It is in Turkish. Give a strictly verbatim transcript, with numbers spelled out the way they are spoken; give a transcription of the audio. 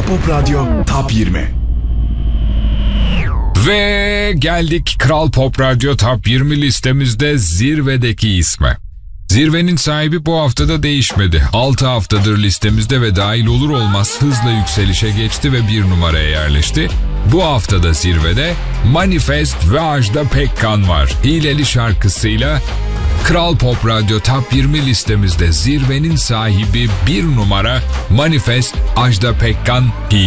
Pop Radyo Top yirmi. Ve geldik Kral Pop Radyo Top yirmi listemizde zirvedeki isme. Zirvenin sahibi bu haftada değişmedi. altı haftadır listemizde ve dahil olur olmaz hızla yükselişe geçti ve bir numaraya yerleşti. Bu haftada zirvede Manifest ve Ajda Pekkan var. Hileli şarkısıyla Kral Pop Radyo Top yirmi listemizde zirvenin sahibi bir numara Manifest, Ajda Pekkan, Hile.